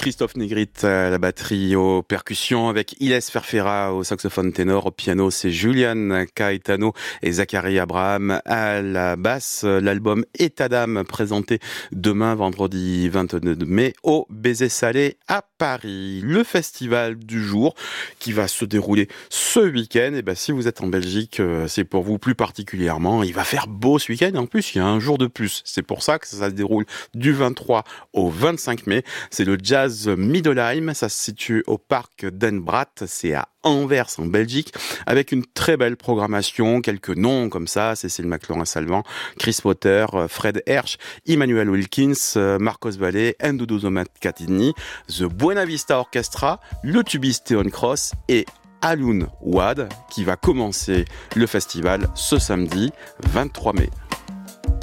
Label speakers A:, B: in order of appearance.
A: Christophe Negrit à la batterie, aux percussions, avec Iles Ferfera au saxophone ténor, au piano c'est Julian Caetano et Zachary Abraham à la basse. L'album État d'âme présenté demain vendredi 22 mai au Baiser Salé à Paris. Le festival du jour qui va se dérouler ce week-end. Et ben si vous êtes en Belgique, c'est pour vous plus particulièrement. Il va faire beau ce week-end. En plus, il y a un jour de plus. C'est pour ça que ça se déroule du 23 au 25 mai. C'est le Jazz Middelheim. Ça se situe au parc d'Enbrat. C'est à Anvers en Belgique, avec une très belle programmation, quelques noms comme ça, Cécile McLaurin-Salvant, Chris Potter, Fred Hersch, Emmanuel Wilkins, Marcos Valle, Ndudu Zomat-Katini, The Buena Vista Orchestra, le tubiste Theon Cross et Alun Wad, qui va commencer le festival ce samedi 23 mai.